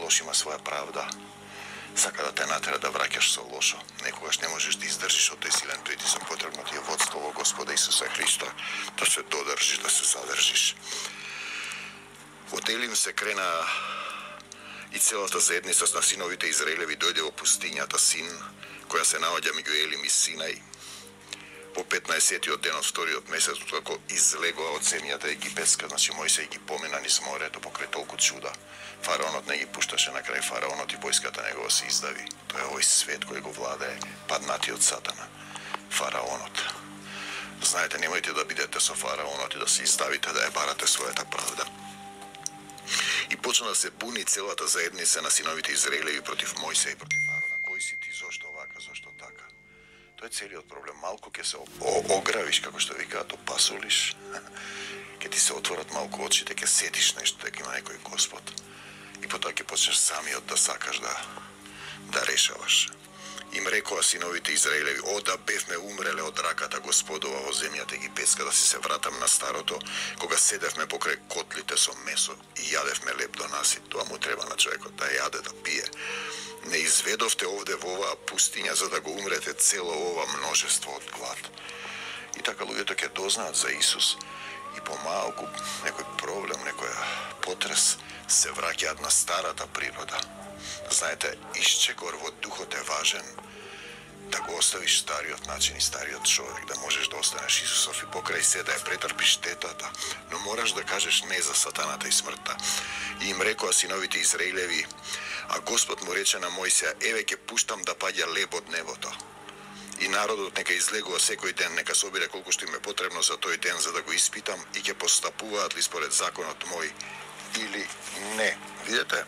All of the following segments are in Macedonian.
лош има своја правда. Сака да те натера да враќаш со лошо. Некогаш не можеш да издржиш од тој силен притисок, потребно ти е водство во Господа Исуса Христа, да се додржиш, да се задржиш. Од Елим се крена и целата заедница на синовите Израелеви дојде во пустињата Син, која се наоѓа меѓу Елим и Синај. По 15-тиот ден од вториот месец, како излегоа од земјата египетска, значи Мојсей ги помина низ морето покрај толку чуда. Фараонот не ги пушташе, на крај фараонот и војската негова се издави. Тоа е овој свет кој го владее, паднатиот сатана. Фараонот. Знаете, немојте да бидете со фараонот и да се изставите да ја барате својата правда. И почна да се буни целата заедница на синовите Израелеви против Мојсей, против Арона. Кој си ти, зошто овака, зошто така? Тоа е целиот проблем. Малку ќе се огравиш, како што викаат, опасулиш, ќе ти се отворат малку очите, ќе сетиш нешто, дека има некој Господ. И потоа ќе почнеш самиот да сакаш да решаваш. Им рекоа синовите Израелеви: о, да бевме умреле од раката Господова во земјата египетска, да си се вратам на старото, кога седевме покрај котлите со месо и јадевме леб до насит. Тоа му треба на човекот, да јаде, да пие. Не изведовте овде во оваа пустиња за да го умрете цело ова множество од глад. И така луѓето ќе дознаат за Исус и помалку некој проблем, некоја потрес се враќаат на старата природа. Знаете, исчекор во духот е важен, да го оставиш стариот начин и стариот човек, да можеш да останеш Исусов и покрај се да ја претрпиш штетата, но мораш да кажеш не за сатаната и смртта. И им рекоа синовите Израелеви, а Господ му рече на Мојсија: еве ќе пуштам да паѓа леб од небото. И народот нека излегува секој ден, нека собира колку што им е потребно за тој ден, за да го испитам и ќе постапуваат ли според законот мој или не. Видете?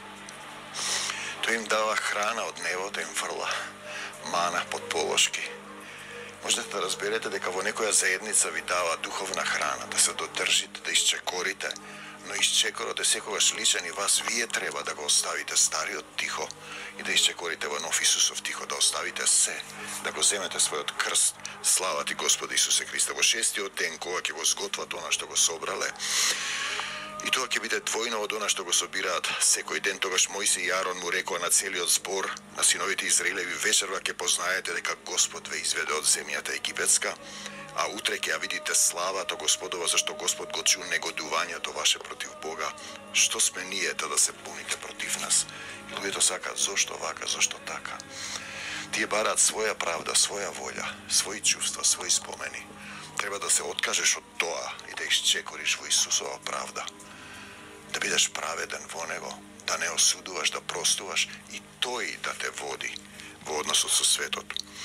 Тој им дава храна од небото, им фрла мана под полошки. Можете да разберете дека во некоја заедница ви дава духовна храна, да се додржите, да исчекорите, но исчекорот е секогаш личен и вас вие треба да го оставите стариот тихо и да исчекорите во нов Исусов тихо, да оставите се, да го земете својот крст. Слава ти Господи Исусе Христе. Во 6-тиот ден, кога ќе го сготват она што го собрале, и тоа ќе биде двојно од она што го собираат секој ден, тогаш Мојсей и Арон му рекоа на целиот збор на синовите Израелеви: вечерва ќе познаете дека Господ ве изведе од земјата египетска, а утре ќе ја видите славата Господова, зашто Господ го чу негодувањето ваше против Бога. Што сме ние да се буните против нас? И луѓето сакаат: зошто вака, зошто така? Тие бараат своја правда, своја волја, своји чувства, своји спомени. Треба да се откажеш од тоа и да исчекориш во Исусова правда. Да бидеш праведен во Него, да не осудуваш, да простуваш и тој да те води во односот со светот.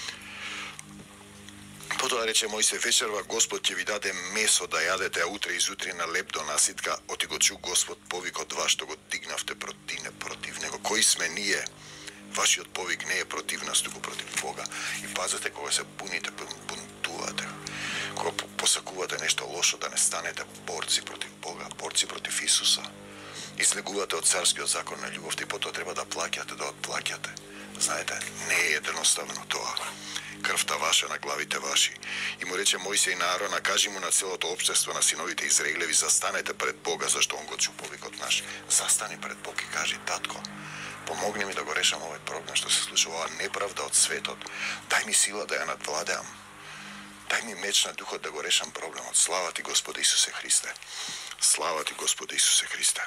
Потоа рече Мојсей: вечерва Господ ќе ви даде месо да јадете, а утре изутрина леб до наситка. Оти го чу Господ повикот ваш, што го дигнавте против Него. Кои сме ние? Вашиот повик не е против нас, туку против Бога. И пазете, кога се буните, бунтувате, кога посакувате нешто лошо, да не станете борци против Бога, борци против Исуса. Излегувате од царскиот закон на љубовта и потоа треба да плаќате, да отплаќате. Знаете, не е едноставно тоа. Крвта ваша на главите ваши. И му рече Мојсей на Арона: кажи му на целото општество на синовите Израелеви: застанете пред Бога, зашто он го чу повикот наш. Застани пред Бог и кажи: татко, помогни ми да го решам овој проблем што се случува, оваа неправда од светот. Дај ми сила да ја надвладеам. Дај ми меч на духот да го решам проблемот. Слава ти Господи Исусе Христе. Слава ти Господи Исусе Христе.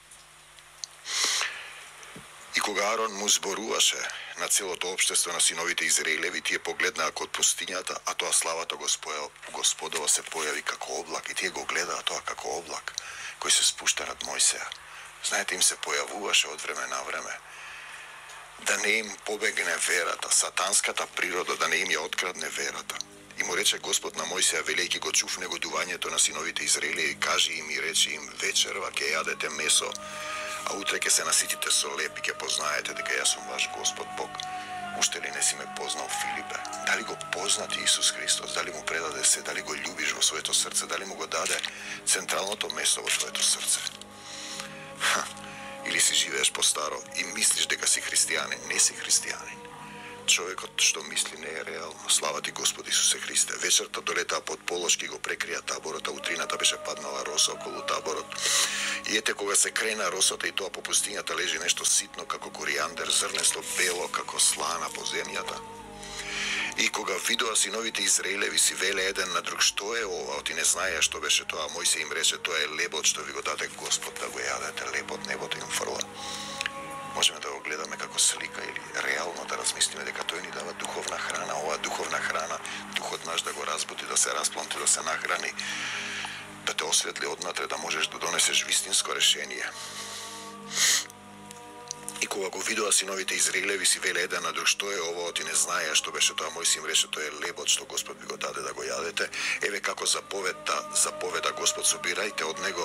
И кога Арон му зборуваше на целото општество на синовите Израелеви, тие погледнаа код пустињата, а тоа славата Господова се појави како облак, и тие го гледаа тоа како облак кој се спушта над Мојсеја. Знаете, им се појавуваше од време на време, да не им побегне верата, сатанската природа, да не им ја открадне верата. И му рече Господ на Мојсеја, велејќи го чув негодувањето на синовите Израелеви: кажи им и речи им: вечерва ќе јадете месо, а утре ќе се наситите со леб и ќе познаете дека јас сум ваш Господ Бог. Уште ли не си ме познал, Филипе? Дали го познати Исус Христос? Дали му предаде се? Дали го љубиш во своето срце? Дали му го даде централното место во твоето срце? Или си живееш по старо и мислиш дека си христијанин? Не си христијанин. човекот што мисли не е реално. Слава ти Господи Исусе Христе. Вечерта долетаа под полошки, го прекрија таборот, а утрината беше паднала роса околу таборот. И ете кога се крена росата и тоа по пустињата лежи нешто ситно како коријандер, зрнесто бело како слана по земјата. И кога видоа синовите Израилеви си веле еден на друг, што е ова? Оти не знаеа што беше тоа. Мојсе им рече, тоа е лебот што ви го даде Господ да го јадете. Лебот небото им фрла. Можеме да го гледаме како слика или реално да размислиме дека тој ни дава духовна храна. Оваа духовна храна, духот наш да го разбуди, да се распланти, да се нахрани, да те осветли однатре, да можеш да донесеш вистинско решение. И кога го видоа синовите Израилеви си веле еден на друг, што е ово? Оти не знаеа што беше тоа. Мојсе им рече, тоа е лебот што Господ ви го даде да го јадете. Еве како заповеда Господ, собирајте од него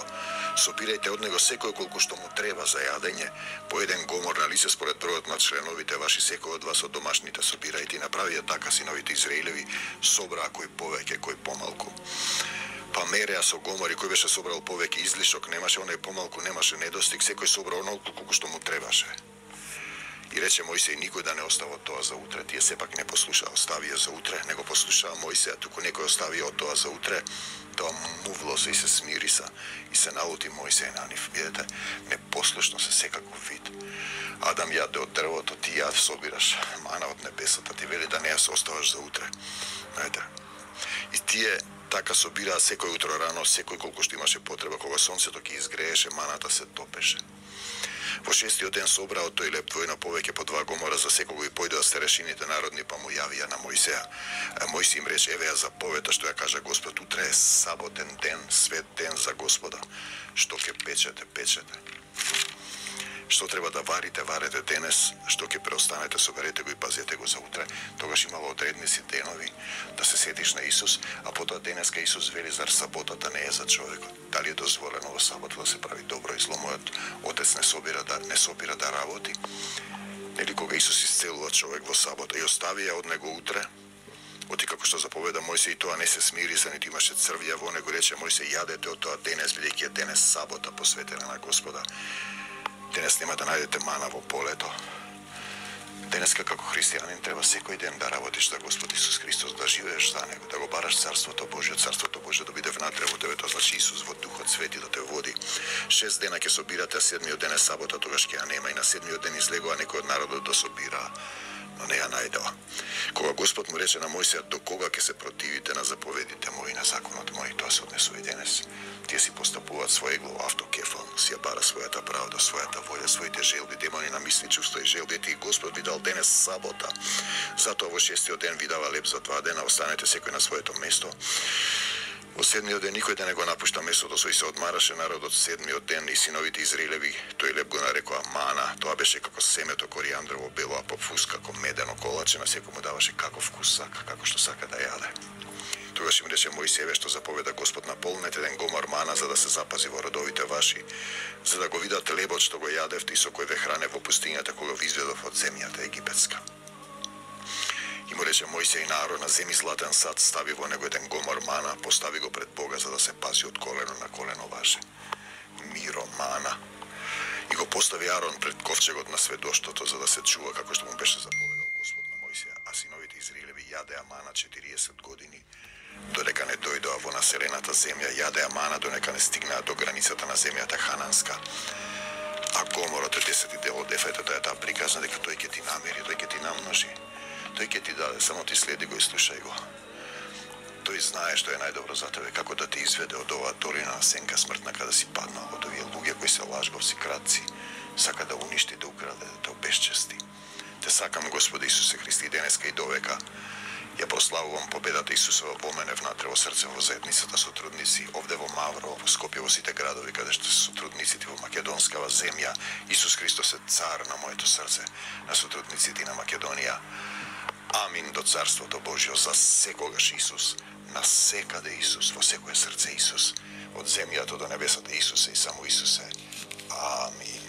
секој колку што му треба за јадење, по еден гомор на лице според бројот на членовите ваши, секој од вас од домашните собирајте. И направија така синовите Израилеви, собраа кој повеќе, кој помалку. Па мереа со гомори, кој беше собрал повеќе излишок, немаше, оној помалку немаше недостиг, секој собрал онолку колку што му требаше. И рече Мојсеј, никој да не остава тоа за утре. Тие сепак не послушаа, оставија за утре, не го послушаа Мојсеја, туку некој оставија од тоа за утре, тоа му влозе и се смириса и се налути Мојсеј на нив. Видете, непослушно се секаков вид. Адам јаде од дрвото, ти јад собираш мана од небесата, ти вели да не ја се оставаш за утре. Знаете, и тие така собираа секој утро рано, секој колку што имаше потреба, кога сонцето ќе изгрееше, маната се топеше. Во шестиот ден собраа тој леб двојно повеќе по 2 гомора за секого и појдоа старешините народни, па му јавија на Мојсеја. Мојсей им рече, еве ја заповета што ја кажа Господ, утре е саботен ден, свет ден за Господа. Што ќе печете, печете. Што треба да варите, варете денес, што ќе преостанете, соберете го и пазете го за утре. Тогаш имало одредници денови да се сетиш на Исус, а потоа денеска Исус вели, зар саботата не е за човекот? Дали е дозволено во сабота да се прави добро и зло? Мојот Отец не собира да работи. Нели кога Исус исцелува човек во сабота и оставија од него утре, оти како што заповеда Мојсеј, тоа не се смириса, нити имаше црвја во него, рече Мојсеј, јадете од тоа денес, бидејќи е денес сабота посветена на Господа. Денес нема да најдете мана во полето. Денеска како христијанин треба секој ден да работиш за Господ Исус Христос, да живееш за него, да го бараш Царството Божје да биде внатре во тебе, тоа значи Исус во Духот Свети да те води. 6 дена ќе собирате, а 7-миот ден е сабота, тогаш ќе ја нема, и на 7-миот ден излегува некој од народот да собира, но не ја најдела. Кога Господ му рече на Мојсеја, до кога ќе се противите на заповедите мои, на законот мој, тоа се однесува и денес. Тие си постапуваат своегло автокефално, си ја бара својата правда, својата волја, своите желби, демони на мисли, чувства и желбите, и Господ ви дал денес сабота. Затоа во 6-тиот ден ви дава леб за 2 дена, останете секој на своето место. Во 7-миот ден никој да не го напушта местото со, и се одмараше народот 7-миот ден, и синовите Израилеви тој леб го нарекоа мана. Тоа беше како семето коријандрово бело, а по вкус како медено колаче, на секој му даваше каков вкус сака, како што сака да јаде. Тогаш им рече Мојсееве, што заповеда Господ, наполнете еден гомор мана за да се запази во родовите ваши, за да го видат лебот што го јадевте и со кој ве хране во пустињата кога ви изведов од земјата египетска. И му рече Мојсеј на Арона, земи златен сад, стави во него еден гомор мана, постави го пред Бога за да се пази од колено на колено ваше. Миро мана. И го постави Арон пред ковчегот на сведоштото за да се чува како што му беше заповедал Господ на Мојсеја. А синовите Израилеви јадеа мана 40 години, додека не дојдоа во населената земја, јадеа мана додека не стигнаа до границата на земјата Хананска. А гоморот е 10 дел од ефетата е таа приказна дека тој ќе ти намери, тој ќе ти намножи. Тој ќе ти даде, само ти следи го и слушај го. Тој знае што е најдобро за тебе, како да те изведе од оваа долина на сенка смртна каде си паднал, од овие луѓе кои се лажговци, кратци, сака да уништи, да украде, да те обесчести. Те сакам, Господи Исусе Христи, денеска и довека. Ја прославувам победата Исусова во мене внатре во срце, во заедницата сотрудници, овде во Мавро, во Скопје, во сите градови каде што се сотрудниците во македонскава земја. Исус Христос е цар на моето срце, на сотрудниците на Македонија. Амин до Царството Божјо, за секогаш Исус, на секаде Исус, во секое срце Исус, од земјата до небесата Исусе и само Исусе. Амин.